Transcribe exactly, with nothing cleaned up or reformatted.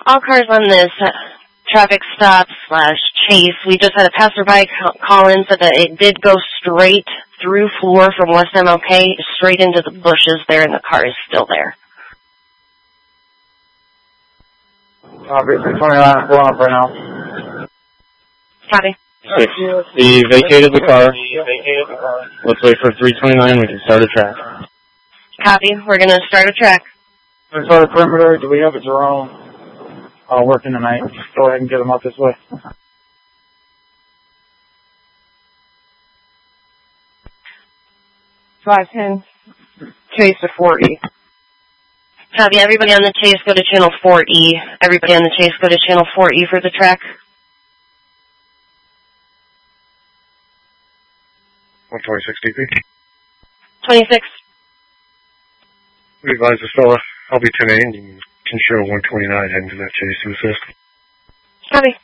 All cars on this uh, traffic stop slash chase. We just had a passerby call in so that it did go straight through floor from West M L K straight into the bushes there, and the car is still there. Copy. three twenty-nine, pulling up right now. Copy. Six. He vacated the car. Let's wait for three twenty-nine. We can start a track. Copy. We're going to start a track. Let's start a perimeter. Do we have a Jerome uh, working tonight? Go ahead and get him up this way. five ten. Chase to four E. Copy. Everybody on the chase, go to channel four E. Everybody on the chase, go to channel four E for the track. one twenty-six D P. twenty-six. We advise this fella, I'll be ten A, and you can show one twenty-nine heading to that chase to assist. Copy.